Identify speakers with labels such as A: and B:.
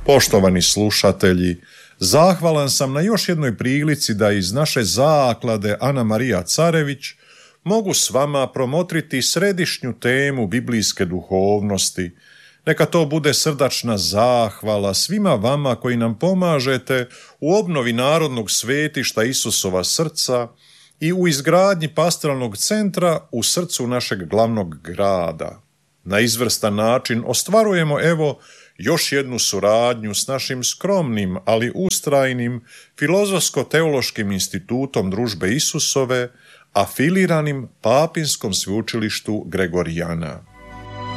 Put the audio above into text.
A: Poštovani slušatelji, zahvalan sam na još jednoj prilici da iz naše zaklade Ana Marija Carević mogu s vama promotriti središnju temu biblijske duhovnosti. Neka to bude srdačna zahvala svima vama koji nam pomažete u obnovi Narodnog svetišta Isusova srca i u izgradnji pastoralnog centra u srcu našeg glavnog grada. Na izvrstan način ostvarujemo još jednu suradnju s našim skromnim, ali ustrajnim Filozofsko-teološkim institutom Družbe Isusove, afiliranim Papinskom sveučilištu Gregorijana.